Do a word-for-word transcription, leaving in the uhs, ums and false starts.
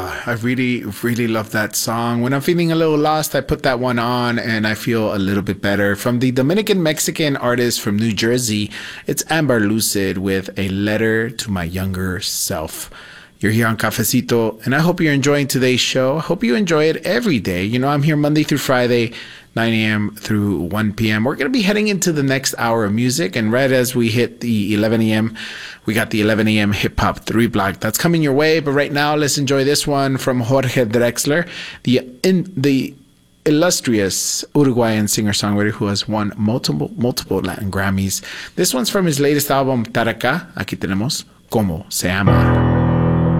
Oh, I really, really love that song. When I'm feeling a little lost, I put that one on and I feel a little bit better. From the Dominican Mexican artist from New Jersey, it's Amber Lucid with A Letter to My Younger Self. You're here on Cafecito, and I hope you're enjoying today's show. I hope you enjoy it every day. You know, I'm here Monday through Friday, nine a.m. through one p.m. We're going to be heading into the next hour of music, and right as we hit the eleven a.m., we got the eleven a.m. Hip Hop three block. That's coming your way, but right now, let's enjoy this one from Jorge Drexler, the in the illustrious Uruguayan singer-songwriter who has won multiple multiple Latin Grammys. This one's from his latest album, Taraca. Aquí tenemos Como Se Ama.